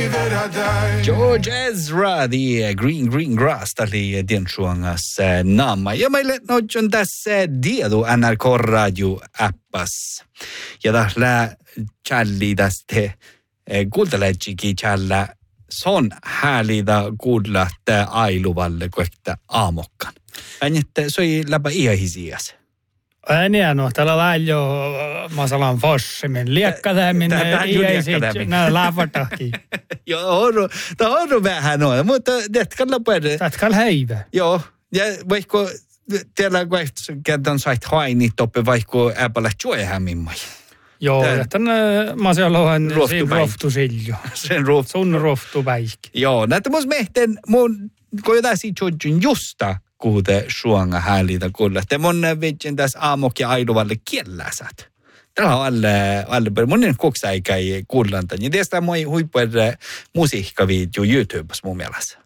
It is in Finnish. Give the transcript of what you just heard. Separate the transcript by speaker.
Speaker 1: George Ezra, The Green Grass, tali diensuangas naama. Ja meille on tässä diedu NRK Radio appas. Ja tällä challi tästä kuunteletsikin challa son häälitä kuulla tää ailuvalle koekta aamokkan. Äänette soi läpä ihahisias.
Speaker 2: No, täällä läjö masalan fossimin. Liekkatämmin iäisit nää läpätäkin.
Speaker 1: Joo, tämä on vähän noin, mutta tetkalla puhutaan.
Speaker 2: Tetkalla häivä.
Speaker 1: Joo, ja vaikka teillä kertaan sait hainit oppe, vaikka äpällä juohämmimmai.
Speaker 2: Joo, ja tänne masalaan roftusiljo. Sun roftupäikki.
Speaker 1: Joo, näitä mun mehten, kun jotain siitä on justa, kuhute suanga häälitä kuulla. Te mun vitsin tässä aamok ja ailuvalle kielläsät. Täällä on alle monen koksa eikä kuullaan. Ja tästä moi huippuja musiikkavideo YouTubessa mun mielestä.